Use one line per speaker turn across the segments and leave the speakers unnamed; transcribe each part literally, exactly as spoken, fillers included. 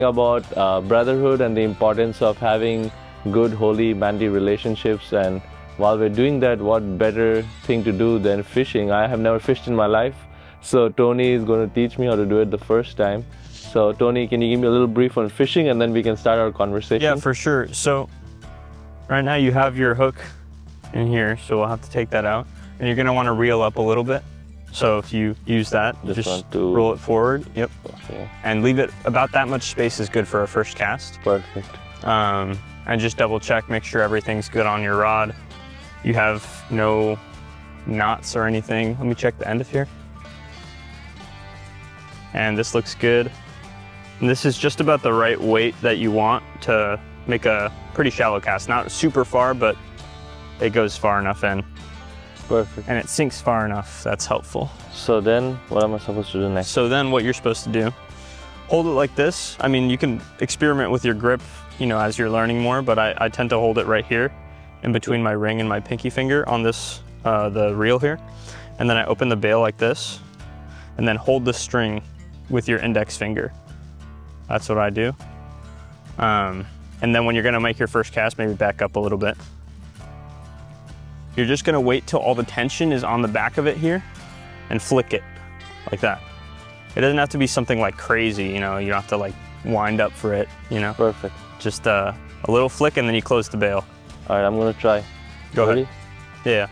About uh, brotherhood and the importance of having good, holy, manly relationships. And while we're doing that, what better thing to do than fishing? I have never fished in my life, so Tony is going to teach me how to do it the first time. So Tony, can you give me a little brief on fishing and then we can start our conversation?
Yeah, for sure. So right now you have your hook in here, so we'll have to take that out. And you're going to want to reel up a little bit. So if you use that,
just,
just
to...
roll it forward. Yep.
Okay.
And leave it about that much space is good for a first cast.
Perfect.
Um, and just double check, make sure everything's good on your rod. You have no knots or anything. Let me check the end of here. And this looks good. And this is just about the right weight that you want to make a pretty shallow cast. Not super far, but it goes far enough in.
Perfect.
And it sinks far enough. That's helpful.
So then what am I supposed to do next?
So then what you're supposed to do, hold it like this. I mean, you can experiment with your grip, you know, as you're learning more, but I, I tend to hold it right here in between my ring and my pinky finger on this, uh, the reel here. And then I open the bail like this and then hold the string with your index finger. That's what I do. Um, and then when you're gonna make your first cast, maybe back up a little bit. You're just gonna wait till all the tension is on the back of it here and flick it like that. It doesn't have to be something like crazy, you know, you don't have to like wind up for it, you know?
Perfect.
Just uh, a little flick and then you close the bail.
All right, I'm gonna try.
Go
Ready?
ahead. Yeah.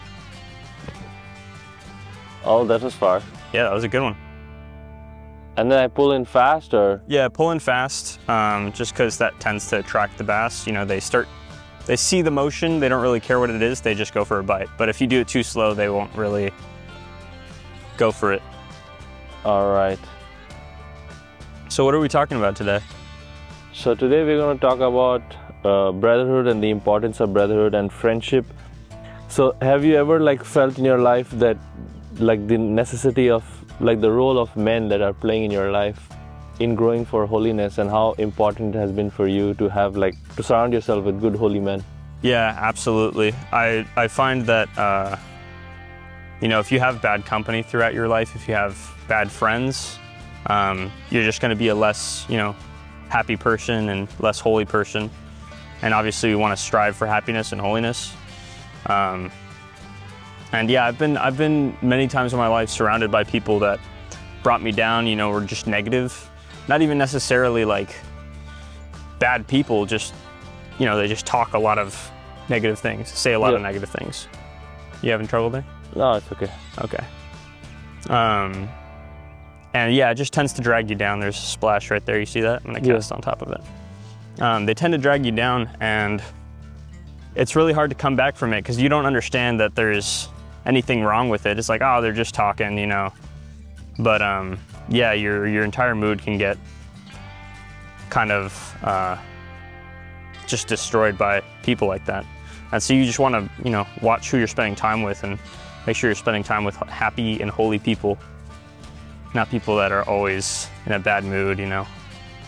Oh, that was far.
Yeah, that was a good one.
And then I pull in fast or?
Yeah, pull in fast, um, just because that tends to attract the bass. You know, they start, they see the motion, they don't really care what it is, they just go for a bite. But if you do it too slow, they won't really go for it.
All right.
So what are we talking about today?
So today we're going to talk about uh, brotherhood and the importance of brotherhood and friendship. So have you ever like felt in your life that like the necessity of like the role of men that are playing in your life in growing for holiness, and how important it has been for you to have like to surround yourself with good holy men?
Yeah, absolutely. I, I find that, uh, you know, if you have bad company throughout your life, if you have bad friends, um, you're just going to be a less, you know, happy person and less holy person. And obviously we want to strive for happiness and holiness. Um, and yeah, I've been, I've been many times in my life surrounded by people that brought me down, you know, were just negative. Not even necessarily like bad people, just, you know, they just talk a lot of negative things, say a lot yeah. of negative things. You having trouble there?
No, it's okay.
Okay. Um, and yeah, it just tends to drag you down. There's a splash right there. You see that? I'm gonna cast yeah. on top of it. Um, they tend to drag you down, and it's really hard to come back from it because you don't understand that there's anything wrong with it. It's like, oh, they're just talking, you know. But um, yeah, your your entire mood can get kind of uh, just destroyed by people like that. And so you just want to, you know, watch who you're spending time with and make sure you're spending time with happy and holy people, not people that are always in a bad mood, you know.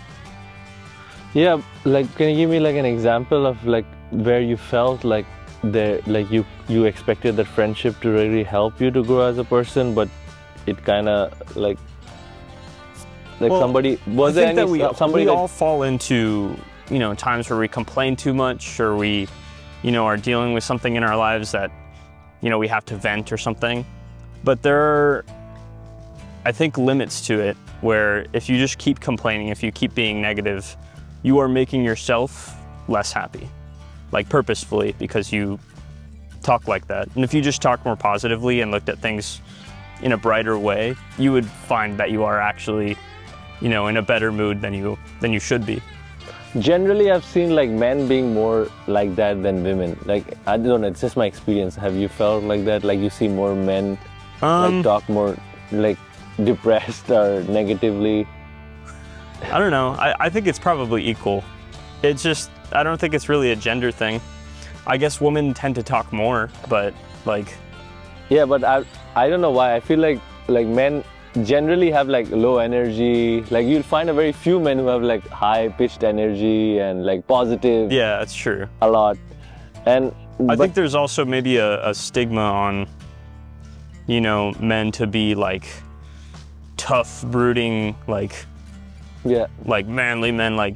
Yeah, like, can you give me like an example of like where you felt like there, like you you expected that friendship to really help you to grow as a person, but it kind of like like well, somebody was
I
there
think
any
that we,
somebody
we
that,
all fall into, you know, times where we complain too much, or we, you know, are dealing with something in our lives that, you know, we have to vent or something. But there are, I think, limits to it, where if you just keep complaining, if you keep being negative, you are making yourself less happy, like purposefully, because you talk like that. And if you just talk more positively and looked at things in a brighter way, you would find that you are actually, you know, in a better mood than you than you should be.
Generally, I've seen like men being more like that than women. Like, I don't know, it's just my experience. Have you felt like that? Like you see more men um, like talk more like depressed or negatively?
I don't know. I, I think it's probably equal. It's just, I don't think it's really a gender thing. I guess women tend to talk more, but like...
Yeah, but I, I don't know why. I feel like like men generally have like low energy. Like you'll find a very few men who have like high pitched energy and like positive.
Yeah, that's true.
A lot. And
I think there's also maybe a, a stigma on, you know, men to be like tough, brooding, like,
Yeah.
like manly men, like